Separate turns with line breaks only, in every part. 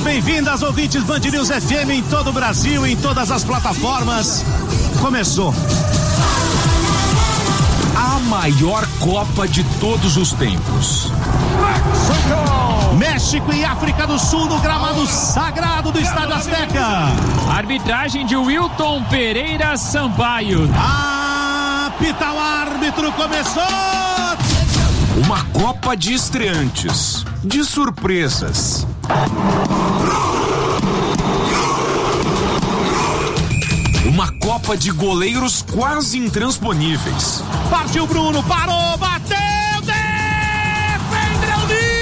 bem-vindas, ouvintes Band News FM em todo o Brasil, em todas as plataformas. Começou
a maior Copa de todos os tempos.
México e África do Sul no gramado sagrado do Estádio Azteca.
Arbitragem de Wilton Pereira Sampaio.
Apita o árbitro, começou!
Uma Copa de estreantes, de surpresas. Uma Copa de goleiros quase intransponíveis.
Partiu Bruno, parou, bateu, defendeu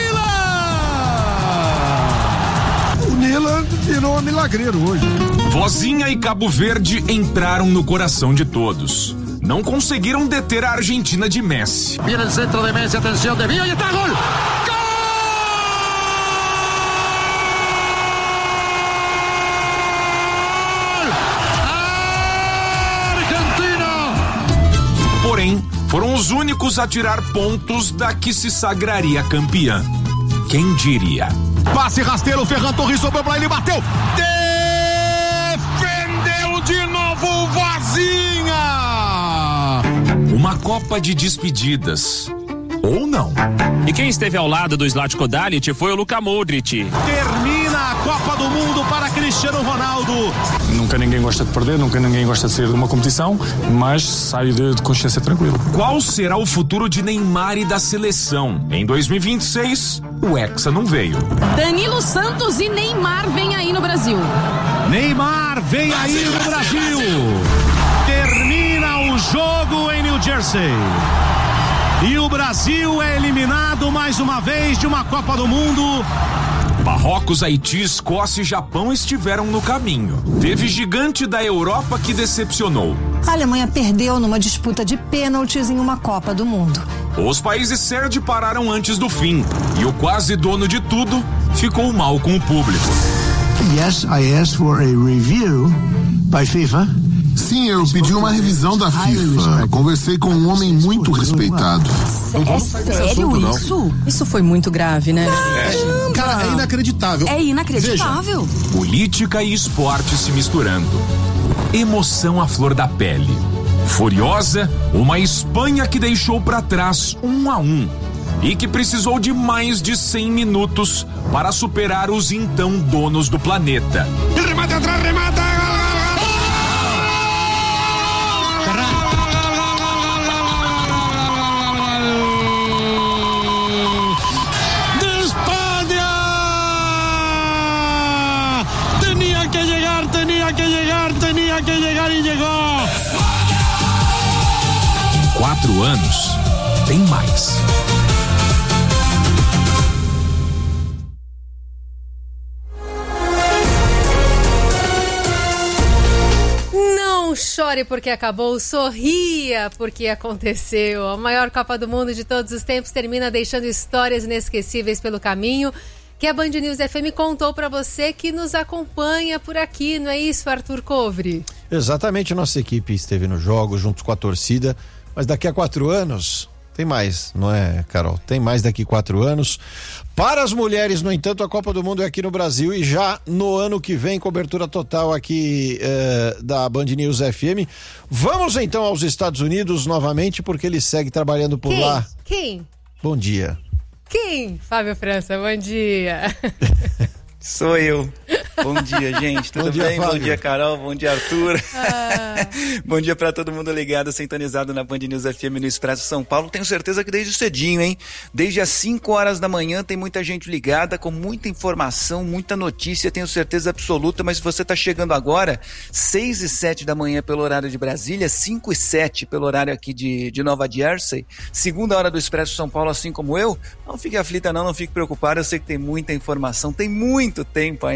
o Nila virou milagreiro hoje.
Vozinha e Cabo Verde entraram no coração de todos. Não conseguiram deter a Argentina de Messi.
Viene el centro de Messi, atención, de Villa y está gol.
Porém, foram os únicos a tirar pontos da que se sagraria campeã. Quem diria?
Passe rasteiro, Ferran Torres sobrou pra ele, bateu! Defendeu de novo, Vozinha!
Uma Copa de despedidas. Ou não.
E quem esteve ao lado do Zlatko Dalic foi o Luka Modric.
Termina a Copa do Mundo para Cristiano Ronaldo.
Nunca ninguém gosta de perder, nunca ninguém gosta de sair de uma competição, mas saio de consciência tranquila.
Qual será o futuro de Neymar e da seleção? Em 2026, o Hexa não veio.
Danilo Santos e Neymar vem aí no Brasil.
Neymar vem aí no Brasil. Termina o jogo em New Jersey. E o Brasil é eliminado mais uma vez de uma Copa do Mundo.
Marrocos, Haiti, Escócia e Japão estiveram no caminho. Teve gigante da Europa que decepcionou.
A Alemanha perdeu numa disputa de pênaltis em uma Copa do Mundo.
Os países sede pararam antes do fim. E o quase dono de tudo ficou mal com o público.
Yes, I asked for a review by FIFA.
Sim, eu pedi uma revisão da FIFA. Conversei com um homem muito respeitado.
É sério isso? Isso foi muito grave, né?
Cara, é inacreditável.
É inacreditável.
Veja, política e esporte se misturando. Emoção à flor da pele. Furiosa, uma Espanha que deixou pra trás 1-1 e que precisou de mais de 100 minutos para superar os então donos do planeta.
Remate atrás, remata!
Tenía que llegar y llegó.
Em 4 anos, tem mais.
Não chore porque acabou, sorria porque aconteceu. A maior Copa do Mundo de todos os tempos termina deixando histórias inesquecíveis pelo caminho, que a Band News FM contou pra você que nos acompanha por aqui, não é isso, Arthur Covre?
Exatamente, nossa equipe esteve no jogo junto com a torcida, mas daqui a 4 anos tem mais, não é, Carol? Tem mais daqui a 4 anos. Para as mulheres, no entanto, a Copa do Mundo é aqui no Brasil e já no ano que vem, cobertura total aqui da Band News FM. Vamos então aos Estados Unidos novamente, porque ele segue trabalhando por lá.
Quem?
Bom dia.
Quem? Fábio França, bom dia.
Sou eu. Bom dia, gente. Tudo bem? Fábio. Bom dia, Carol. Bom dia, Arthur. Bom dia pra todo mundo ligado, sintonizado na Band News FM no Expresso São Paulo. Tenho certeza que desde cedinho, hein? Desde as 5 horas da manhã tem muita gente ligada, com muita informação, muita notícia, tenho certeza absoluta. Mas se você tá chegando agora, 6:07 da manhã pelo horário de Brasília, 5:07 pelo horário aqui de Nova Jersey, segunda hora do Expresso São Paulo, assim como eu, não fique aflita não fique preocupada, eu sei que tem muita informação, tem muito tempo ainda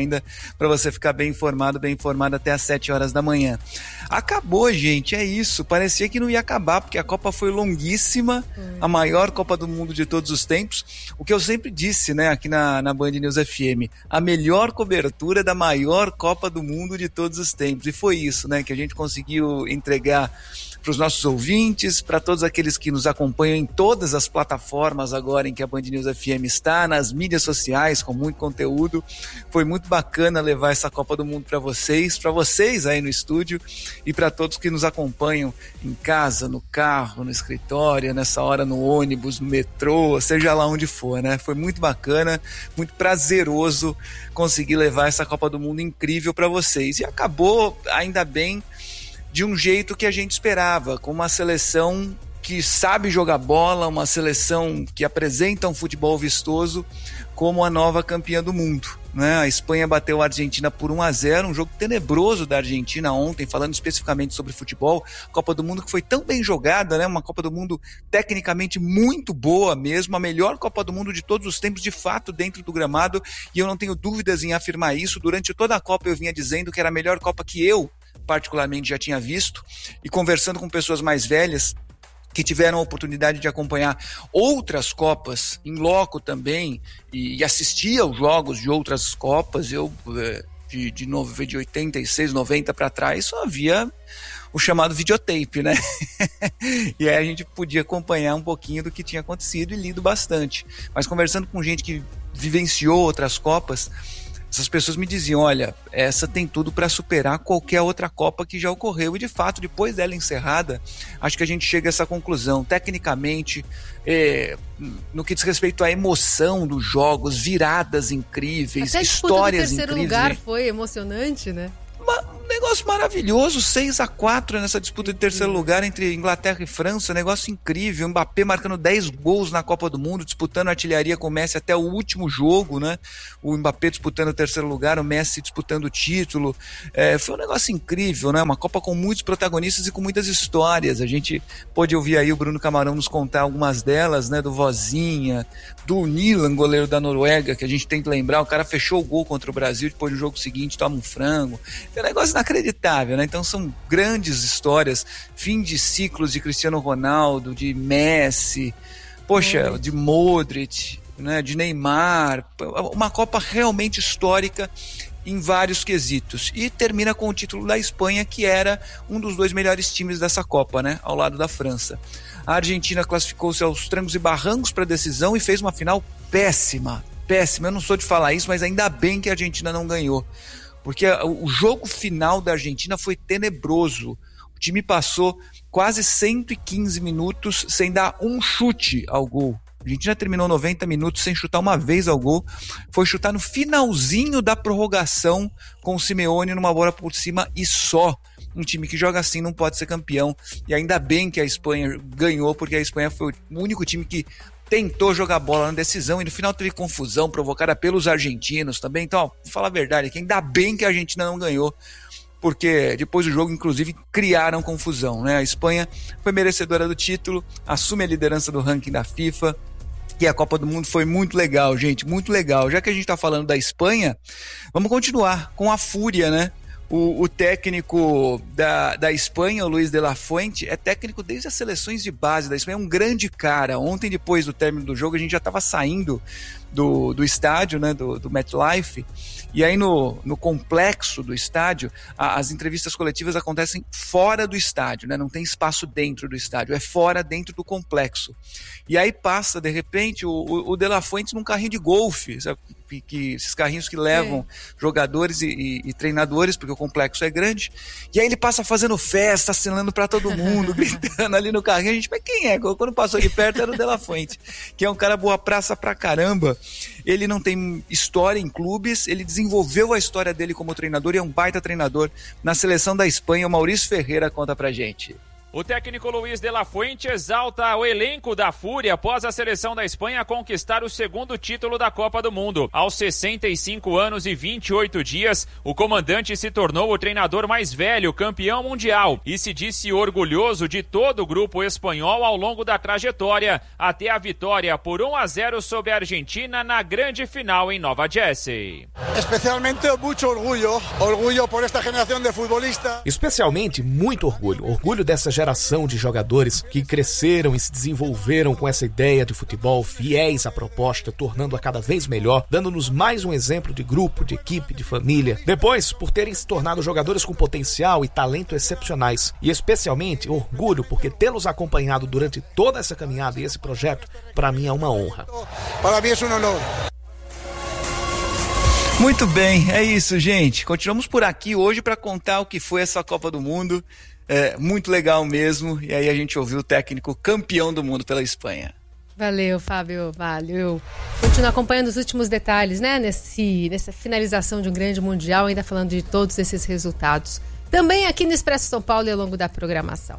para você ficar bem informado até às 7 horas da manhã. Acabou, gente, é isso. Parecia que não ia acabar, porque a Copa foi longuíssima, a maior Copa do Mundo de todos os tempos. O que eu sempre disse, né, aqui na Band News FM, a melhor cobertura da maior Copa do Mundo de todos os tempos. E foi isso, né, que a gente conseguiu entregar para os nossos ouvintes, para todos aqueles que nos acompanham em todas as plataformas agora em que a Band News FM está, nas mídias sociais, com muito conteúdo. Foi muito bacana levar essa Copa do Mundo para vocês aí no estúdio e para todos que nos acompanham em casa, no carro, no escritório, nessa hora no ônibus, no metrô, seja lá onde for, né? Foi muito bacana, muito prazeroso conseguir levar essa Copa do Mundo incrível para vocês. E acabou, ainda bem, de um jeito que a gente esperava, com uma seleção que sabe jogar bola, uma seleção que apresenta um futebol vistoso como a nova campeã do mundo, né? A Espanha bateu a Argentina por 1-0, um jogo tenebroso da Argentina ontem, falando especificamente sobre futebol. Copa do Mundo que foi tão bem jogada, né? Uma Copa do Mundo tecnicamente muito boa mesmo, a melhor Copa do Mundo de todos os tempos, de fato, dentro do gramado, e eu não tenho dúvidas em afirmar isso. Durante toda a Copa eu vinha dizendo que era a melhor Copa que eu particularmente já tinha visto, e conversando com pessoas mais velhas que tiveram a oportunidade de acompanhar outras Copas em loco também, e assistir aos jogos de outras Copas. Eu de 86, 90 para trás só havia o chamado videotape, né? E aí a gente podia acompanhar um pouquinho do que tinha acontecido e lido bastante, mas conversando com gente que vivenciou outras Copas, essas pessoas me diziam, olha, essa tem tudo para superar qualquer outra Copa que já ocorreu. E de fato, depois dela encerrada, acho que a gente chega a essa conclusão. Tecnicamente, no que diz respeito à emoção dos jogos, viradas incríveis,
até
histórias incríveis.
O terceiro lugar foi emocionante, né?
Um negócio maravilhoso, 6-4 nessa disputa de terceiro lugar entre Inglaterra e França, negócio incrível. Mbappé marcando 10 gols na Copa do Mundo, disputando a artilharia com o Messi até o último jogo, né? O Mbappé disputando o terceiro lugar, o Messi disputando o título. Foi um negócio incrível, né? Uma Copa com muitos protagonistas e com muitas histórias. A gente pôde ouvir aí o Bruno Camarão nos contar algumas delas, né? Do Vozinha, do Nilan, goleiro da Noruega, que a gente tem que lembrar, o cara fechou o gol contra o Brasil, depois no jogo seguinte toma um frango. É um negócio inacreditável, né? Então são grandes histórias, fim de ciclos de Cristiano Ronaldo, de Messi, poxa, de Modric, né? De Neymar, uma Copa realmente histórica em vários quesitos, e termina com o título da Espanha, que era um dos 2 melhores times dessa Copa, né? Ao lado da França. A Argentina classificou-se aos trancos e barrancos para a decisão e fez uma final péssima, eu não sou de falar isso, mas ainda bem que a Argentina não ganhou, porque o jogo final da Argentina foi tenebroso. O time passou quase 115 minutos sem dar um chute ao gol. A Argentina terminou 90 minutos sem chutar uma vez ao gol. Foi chutar no finalzinho da prorrogação com o Simeone numa bola por cima e só. Um time que joga assim não pode ser campeão. E ainda bem que a Espanha ganhou, porque a Espanha foi o único time que tentou jogar bola na decisão e no final teve confusão provocada pelos argentinos também. Então, vou falar a verdade aqui, ainda bem que a Argentina não ganhou, porque depois do jogo, inclusive, criaram confusão, né? A Espanha foi merecedora do título, assume a liderança do ranking da FIFA, e a Copa do Mundo foi muito legal, gente, muito legal. Já que a gente tá falando da Espanha, vamos continuar com a fúria, né? O técnico da Espanha, o Luis de la Fuente, é técnico desde as seleções de base da Espanha, é um grande cara. Ontem, depois do término do jogo, a gente já estava saindo do estádio, né, do MetLife, e aí no complexo do estádio, as entrevistas coletivas acontecem fora do estádio, né, não tem espaço dentro do estádio, é fora, dentro do complexo. E aí passa, de repente, o De La Fuente num carrinho de golfe, sabe? Esses carrinhos que levam jogadores e treinadores, porque o complexo é grande, e aí ele passa fazendo festa, assinando pra todo mundo, gritando ali no carrinho. A gente, mas quem é? Quando passou de perto era o De La Fuente, que é um cara boa praça pra caramba. Ele não tem história em clubes, ele desenvolveu a história dele como treinador e é um baita treinador na seleção da Espanha. O Maurício Ferreira conta pra gente.
O técnico Luiz de la Fuente exalta o elenco da Fúria após a seleção da Espanha conquistar o segundo título da Copa do Mundo. Aos 65 anos e 28 dias, o comandante se tornou o treinador mais velho, campeão mundial, e se disse orgulhoso de todo o grupo espanhol ao longo da trajetória, até a vitória por 1-0 sobre a Argentina na grande final em Nova Jersey.
Especialmente muito orgulho por esta geração de futbolistas.
Especialmente muito orgulho dessa geração de jogadores que cresceram e se desenvolveram com essa ideia de futebol, fiéis à proposta, tornando-a cada vez melhor, dando-nos mais um exemplo de grupo, de equipe, de família. Depois, por terem se tornado jogadores com potencial e talento excepcionais. E especialmente orgulho porque tê-los acompanhado durante toda essa caminhada e esse projeto, para mim é uma honra.
Para mim é um honor.
Muito bem, é isso, gente. Continuamos por aqui hoje para contar o que foi essa Copa do Mundo. Muito legal mesmo. E aí a gente ouviu o técnico campeão do mundo pela Espanha.
Valeu, Fábio, valeu. Continuo acompanhando os últimos detalhes, né? Nessa finalização de um grande mundial, ainda falando de todos esses resultados. Também aqui no Expresso São Paulo e ao longo da programação.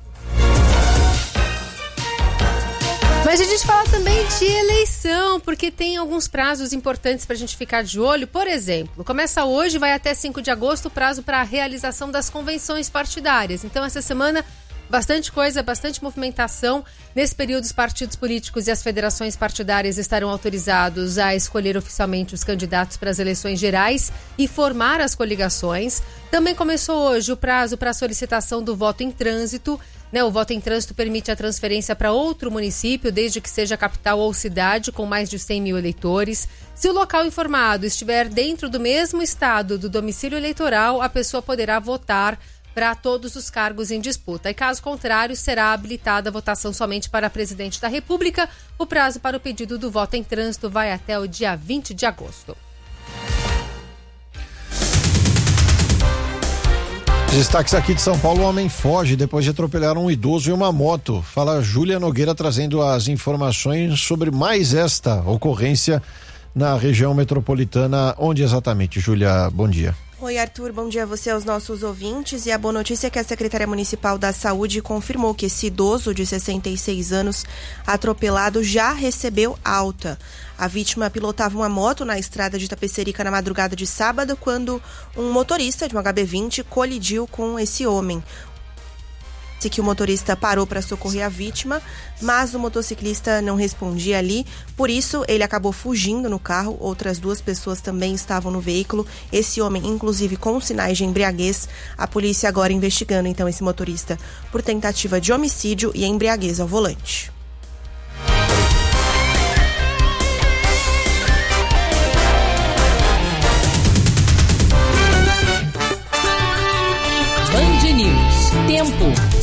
Mas a gente fala também de eleição, porque tem alguns prazos importantes para a gente ficar de olho. Por exemplo, começa hoje, vai até 5 de agosto o prazo para a realização das convenções partidárias. Então, essa semana, bastante coisa, bastante movimentação. Nesse período, os partidos políticos e as federações partidárias estarão autorizados a escolher oficialmente os candidatos para as eleições gerais e formar as coligações. Também começou hoje o prazo para a solicitação do voto em trânsito. O voto em trânsito permite a transferência para outro município, desde que seja capital ou cidade, com mais de 100 mil eleitores. Se o local informado estiver dentro do mesmo estado do domicílio eleitoral, a pessoa poderá votar para todos os cargos em disputa. E caso contrário, será habilitada a votação somente para presidente da República. O prazo para o pedido do voto em trânsito vai até o dia 20 de agosto.
Destaques aqui de São Paulo: o homem foge depois de atropelar um idoso em uma moto. Fala Júlia Nogueira trazendo as informações sobre mais esta ocorrência na região metropolitana. Onde exatamente, Júlia? Bom dia.
Oi, Arthur, bom dia a você e aos nossos ouvintes. E a boa notícia é que a Secretaria Municipal da Saúde confirmou que esse idoso de 66 anos atropelado já recebeu alta. A vítima pilotava uma moto na estrada de Tapecerica na madrugada de sábado, quando um motorista de um HB20 colidiu com esse homem. Que o motorista parou para socorrer a vítima, mas o motociclista não respondia ali, por isso ele acabou fugindo no carro. Outras 2 pessoas também estavam no veículo, esse homem inclusive com sinais de embriaguez. A polícia agora investigando então esse motorista por tentativa de homicídio e embriaguez ao volante.
Band News. Tempo.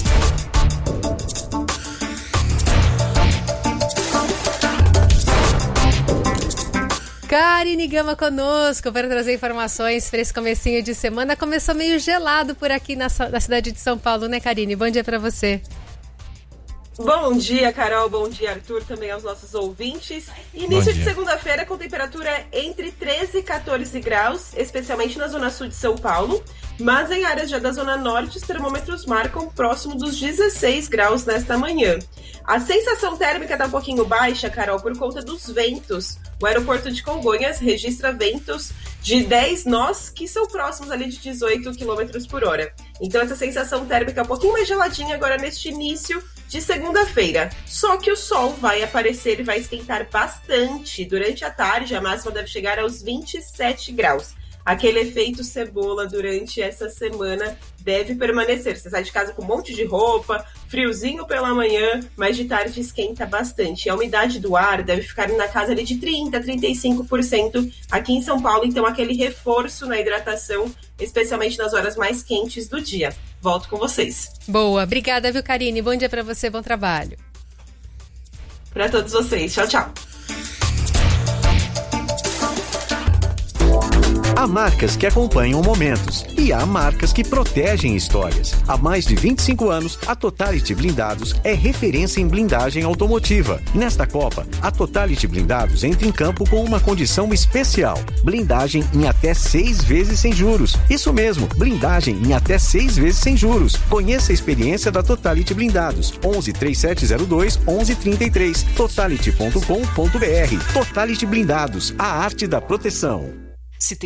Karine Gama conosco para trazer informações para esse comecinho de semana. Começou meio gelado por aqui na cidade de São Paulo, né, Karine? Bom dia para você.
Bom dia, Carol. Bom dia, Arthur, também aos nossos ouvintes. Início de segunda-feira com temperatura entre 13 e 14 graus, especialmente na zona sul de São Paulo. Mas em áreas já da zona norte, os termômetros marcam próximo dos 16 graus nesta manhã. A sensação térmica está um pouquinho baixa, Carol, por conta dos ventos. O aeroporto de Congonhas registra ventos de 10 nós, que são próximos ali de 18 km por hora. Então essa sensação térmica é um pouquinho mais geladinha agora neste início de segunda-feira. Só que o sol vai aparecer e vai esquentar bastante. Durante a tarde, a máxima deve chegar aos 27 graus. Aquele efeito cebola durante essa semana deve permanecer. Você sai de casa com um monte de roupa, friozinho pela manhã, mas de tarde esquenta bastante. A umidade do ar deve ficar na casa ali de 30% a 35% aqui em São Paulo. Então, aquele reforço na hidratação, especialmente nas horas mais quentes do dia. Volto com vocês.
Boa, obrigada, viu, Karine? Bom dia pra você, bom trabalho.
Para todos vocês. Tchau, tchau.
Há marcas que acompanham momentos e há marcas que protegem histórias. Há mais de 25 anos, a Totality Blindados é referência em blindagem automotiva. Nesta Copa, a Totality Blindados entra em campo com uma condição especial: blindagem em até 6 vezes sem juros. Isso mesmo, blindagem em até 6 vezes sem juros. Conheça a experiência da Totality Blindados. 11 3702 1133. Totality.com.br. Totality Blindados, a arte da proteção.